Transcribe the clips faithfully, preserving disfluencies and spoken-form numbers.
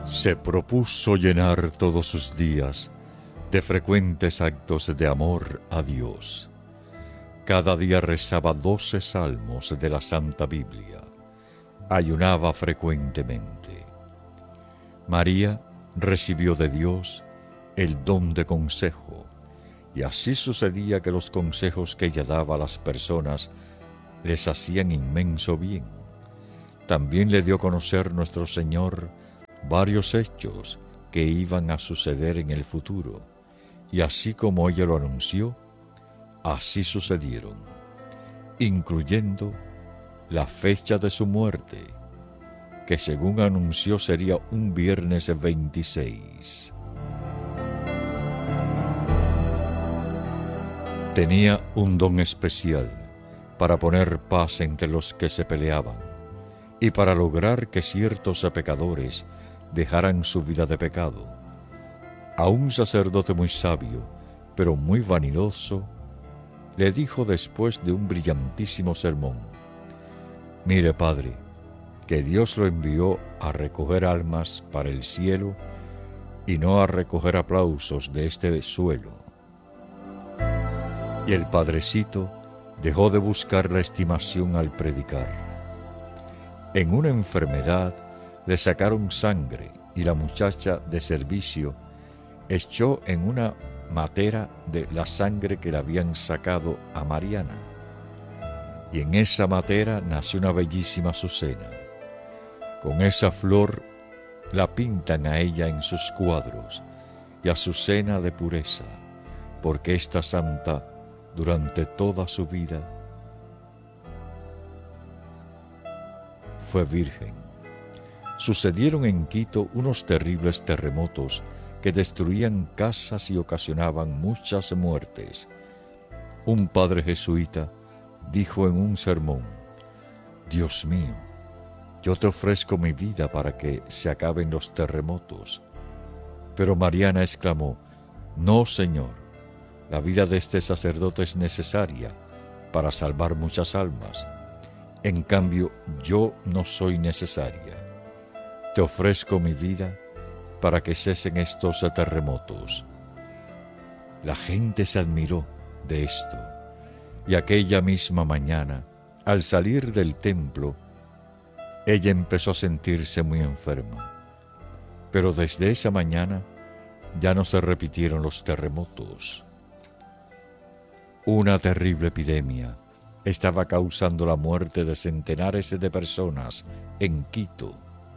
Se propuso llenar todos sus días de frecuentes actos de amor a Dios. Cada día rezaba doce salmos de la Santa Biblia. Ayunaba frecuentemente. María recibió de Dios el don de consejo, y así sucedía que los consejos que ella daba a las personas les hacían inmenso bien. También le dio a conocer nuestro Señor varios hechos que iban a suceder en el futuro, y así como ella lo anunció, así sucedieron, incluyendo la fecha de su muerte, que según anunció sería un viernes veintiséis. Tenía un don especial para poner paz entre los que se peleaban y para lograr que ciertos pecadores dejaran su vida de pecado. A un sacerdote muy sabio, pero muy vanidoso, le dijo después de un brillantísimo sermón: «Mire, padre, que Dios lo envió a recoger almas para el cielo y no a recoger aplausos de este suelo». Y el padrecito dejó de buscar la estimación al predicar. En una enfermedad le sacaron sangre y la muchacha de servicio echó en una matera de la sangre que le habían sacado a Mariana. Y en esa matera nació una bellísima azucena. Con esa flor la pintan a ella en sus cuadros, y azucena de pureza, porque esta santa durante toda su vida fue virgen. Sucedieron en Quito unos terribles terremotos que destruían casas y ocasionaban muchas muertes. Un padre jesuita dijo en un sermón: «Dios mío, yo te ofrezco mi vida para que se acaben los terremotos». Pero Mariana exclamó: «No, Señor, la vida de este sacerdote es necesaria para salvar muchas almas. En cambio, yo no soy necesaria. Te ofrezco mi vida para que cesen estos terremotos». La gente se admiró de esto, y aquella misma mañana, al salir del templo, ella empezó a sentirse muy enferma. Pero desde esa mañana ya no se repitieron los terremotos. Una terrible epidemia estaba causando la muerte de centenares de personas en Quito.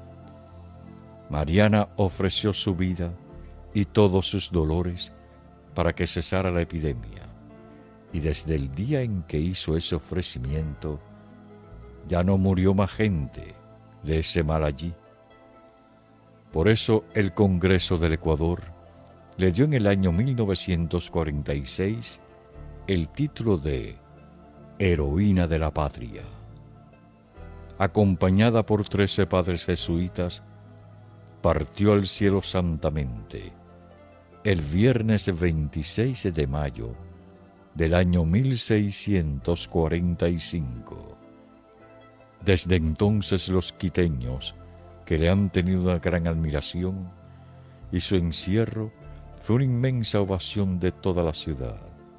Mariana ofreció su vida y todos sus dolores para que cesara la epidemia, y desde el día en que hizo ese ofrecimiento, ya no murió más gente de ese mal allí. Por eso el Congreso del Ecuador le dio en el año mil novecientos cuarenta y seis el título de Heroína de la Patria. Acompañada por trece padres jesuitas, partió al cielo santamente el viernes veintiséis de mayo del año mil seiscientos cuarenta y cinco. Desde entonces los quiteños, que le han tenido una gran admiración, y su encierro fue una inmensa ovación de toda la ciudad.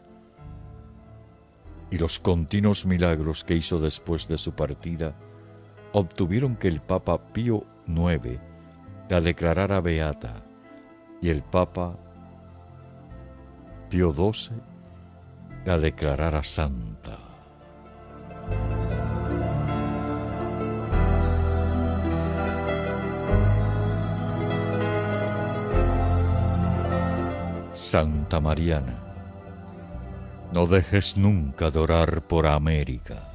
Y los continuos milagros que hizo después de su partida obtuvieron que el Papa Pío noveno la declarara beata y el Papa Pío doce la declarara santa. Santa Mariana, no dejes nunca de orar por América.